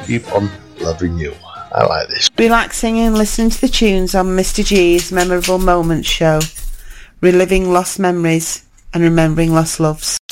keep on loving you. I like this. Relaxing and listening to the tunes on Mr. G's Memorable Moments show. Reliving lost memories and remembering lost loves.